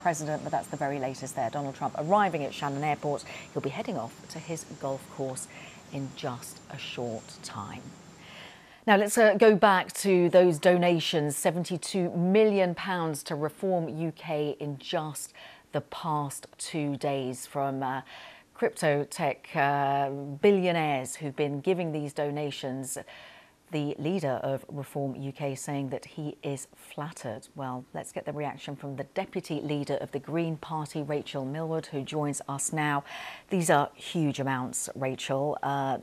President, but that's the very latest there. Donald Trump arriving at Shannon Airport. He'll be heading off to his golf course in just a short time. Now let's go back to those donations, £72 million to Reform UK in just the past 2 days from crypto tech billionaires who've been giving these donations. The leader of Reform UK saying that he is flattered. Well, let's get the reaction from the deputy leader of the Green Party, Rachel Millward, who joins us now. These are huge amounts, Rachel.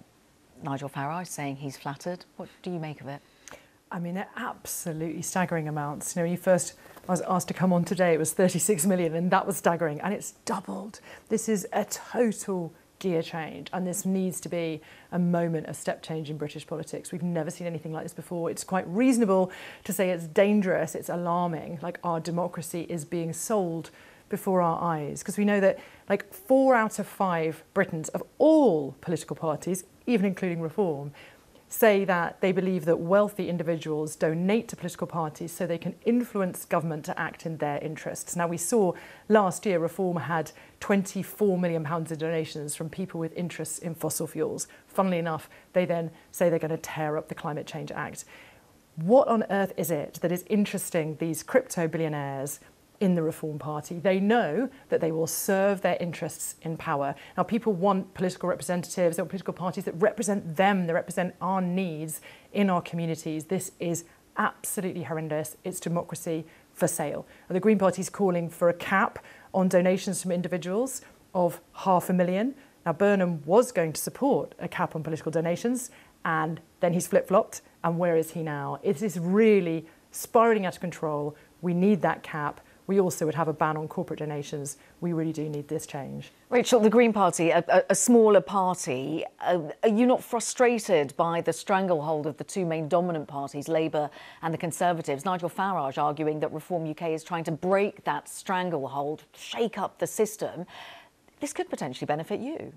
Nigel Farage saying he's flattered. What do you make of it? I mean, they're absolutely staggering amounts. You know, I was asked to come on today, it was 36 million, and that was staggering, and it's doubled. This is a total gear change, and this needs to be a moment of step change in British politics. We've never seen anything like this before. It's quite reasonable to say it's dangerous, it's alarming, like our democracy is being sold before our eyes, because we know that like 4 out of 5 Britons of all political parties, even including Reform, say that they believe that wealthy individuals donate to political parties so they can influence government to act in their interests. Now, we saw last year Reform had £24 million in donations from people with interests in fossil fuels. Funnily enough, they then say they're going to tear up the Climate Change Act. What on earth is it that is interesting these crypto billionaires in the Reform Party? They know that they will serve their interests in power. Now, people want political representatives, they want political parties that represent them, that represent our needs in our communities. This is absolutely horrendous. It's democracy for sale. And the Green Party is calling for a cap on donations from individuals of £500,000. Now, Burnham was going to support a cap on political donations, and then he's flip-flopped. And where is he now? It is really spiralling out of control. We need that cap. We also would have a ban on corporate donations. We really do need this change. Rachel, the Green Party, a smaller party, are you not frustrated by the stranglehold of the two main dominant parties, Labour and the Conservatives? Nigel Farage arguing that Reform UK is trying to break that stranglehold, shake up the system. This could potentially benefit you.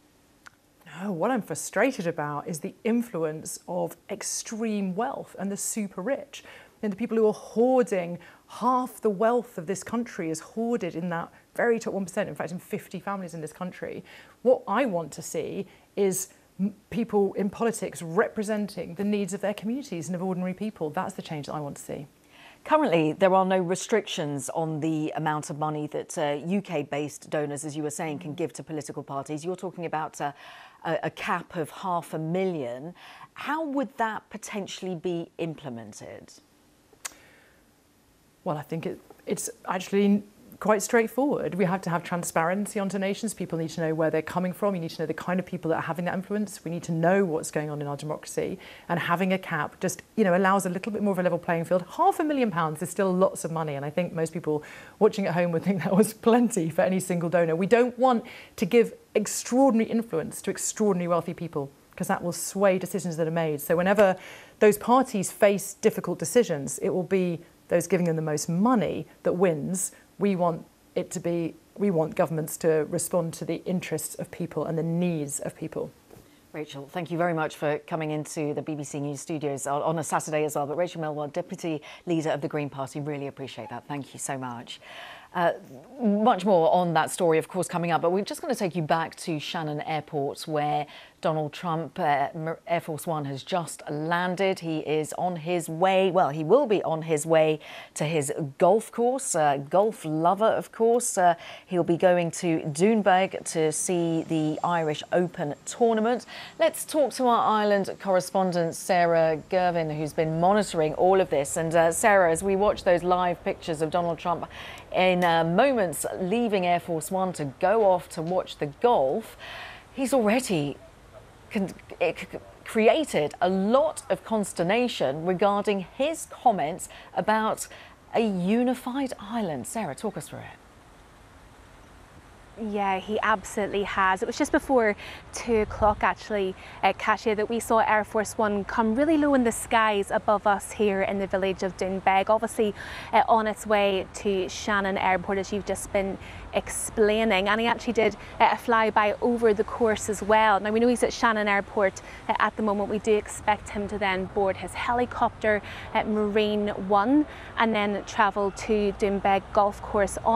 No, what I'm frustrated about is the influence of extreme wealth and the super rich. And the people who are hoarding half the wealth of this country is hoarded in that very top 1%, in fact, in 50 families in this country. What I want to see is people in politics representing the needs of their communities and of ordinary people. That's the change that I want to see. Currently, there are no restrictions on the amount of money that UK-based donors, as you were saying, can give to political parties. You're talking about a cap of £500,000. How would that potentially be implemented? Well, I think it's actually quite straightforward. We have to have transparency on donations. People need to know where they're coming from. You need to know the kind of people that are having that influence. We need to know what's going on in our democracy. And having a cap just, allows a little bit more of a level playing field. £500,000 is still lots of money. And I think most people watching at home would think that was plenty for any single donor. We don't want to give extraordinary influence to extraordinarily wealthy people, because that will sway decisions that are made. So whenever those parties face difficult decisions, it will be those giving them the most money that wins. We want governments to respond to the interests of people and the needs of people. Rachel, thank you very much for coming into the BBC News studios on a Saturday as well. But Rachel Millward, Deputy Leader of the Green Party, really appreciate that. Thank you so much. Much more on that story, of course, coming up. But we're just going to take you back to Shannon Airport, where Donald Trump, Air Force One, has just landed. He is on his way. Well, he will be on his way to his golf course. Golf lover, of course. He'll be going to Doonbeg to see the Irish Open tournament. Let's talk to our Ireland correspondent, Sarah Girvin, who's been monitoring all of this. And Sarah, as we watch those live pictures of Donald Trump in moments leaving Air Force One to go off to watch the golf, he's already created a lot of consternation regarding his comments about a unified Ireland. Sarah, talk us through it. Yeah, he absolutely has. It was just before 2 o'clock actually, Kasia, that we saw Air Force One come really low in the skies above us here in the village of Doonbeg, obviously on its way to Shannon Airport, as you've just been explaining. And he actually did a flyby over the course as well. Now, we know he's at Shannon Airport at the moment. We do expect him to then board his helicopter at Marine One and then travel to Doonbeg Golf Course on